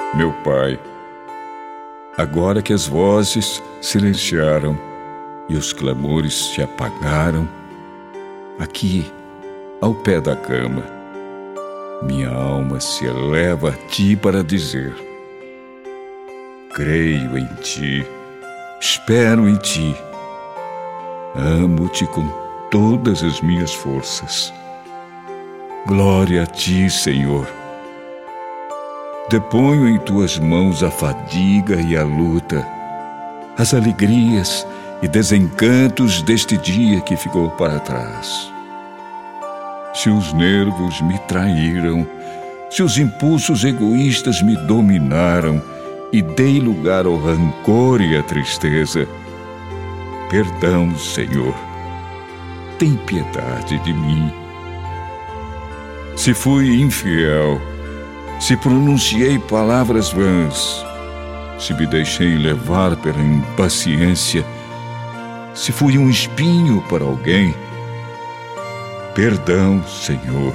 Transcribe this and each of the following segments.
Meu Pai, agora que as vozes silenciaram e os clamores se apagaram, aqui, ao pé da cama, minha alma se eleva a Ti para dizer: creio em Ti, espero em Ti, amo-Te com todas as minhas forças. Glória a Ti, Senhor. Deponho em Tuas mãos a fadiga e a luta, as alegrias e desencantos deste dia que ficou para trás. Se os nervos me traíram, se os impulsos egoístas me dominaram e dei lugar ao rancor e à tristeza, perdão, Senhor. Tem piedade de mim. Se fui infiel, se pronunciei palavras vãs, se me deixei levar pela impaciência, se fui um espinho para alguém, perdão, Senhor.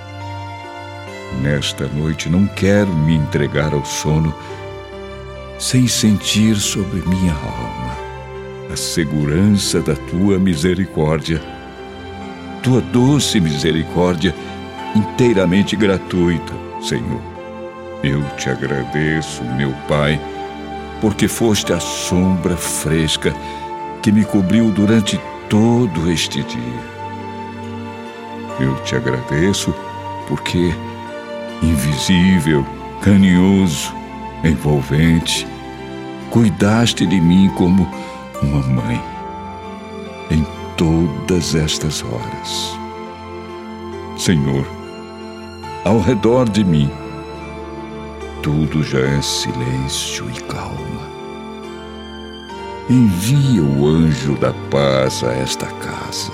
Nesta noite não quero me entregar ao sono sem sentir sobre minha alma a segurança da Tua misericórdia, Tua doce misericórdia inteiramente gratuita, Senhor. Eu Te agradeço, meu Pai, porque foste a sombra fresca que me cobriu durante todo este dia. Eu Te agradeço porque, invisível, carinhoso, envolvente, cuidaste de mim como uma mãe em todas estas horas. Senhor, ao redor de mim, tudo já é silêncio e calma. Envia o anjo da paz a esta casa.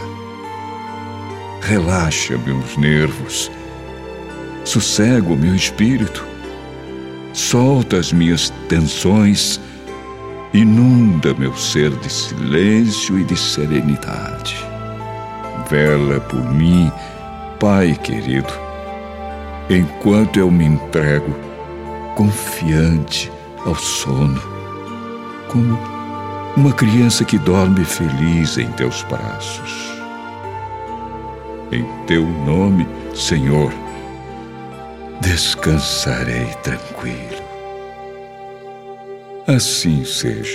Relaxa meus nervos, sossega o meu espírito, solta as minhas tensões, inunda meu ser de silêncio e de serenidade. Vela por mim, Pai querido, enquanto eu me entrego confiante ao sono, como uma criança que dorme feliz em Teus braços. Em Teu nome, Senhor, descansarei tranquilo. Assim seja.